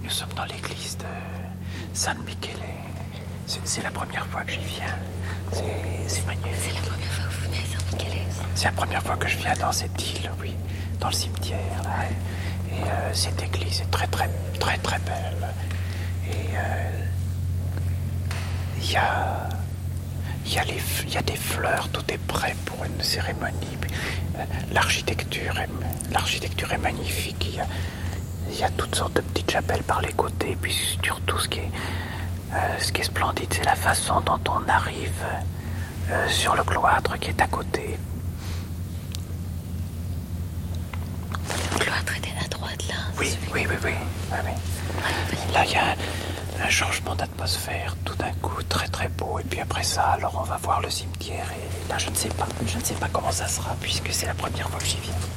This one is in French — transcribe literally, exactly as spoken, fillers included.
Nous sommes dans l'église de San Michele. C'est, c'est la première fois que j'y viens. C'est, c'est magnifique. C'est la première fois que vous venez à San Michele. C'est la première fois que je viens dans cette île, oui, dans le cimetière. Là. Et euh, cette église est très très très très belle. Et il euh, y a il y a les il y a des fleurs, tout est prêt pour une cérémonie. Euh, l'architecture est l'architecture est magnifique. Il y a il y a toutes sortes de petites chapelles par les côtés. Puis surtout ce qui est euh, ce qui est splendide, c'est la façon dont on arrive euh, sur le cloître qui est à côté. Le cloître était à droite là. Oui, oui, oui, oui, oui, oui. Là, il y a un, un changement d'atmosphère tout d'un coup, très très beau. Et puis après ça, alors on va voir le cimetière. Et là, je ne sais pas, je ne sais pas comment ça sera, puisque c'est la première fois que j'y viens.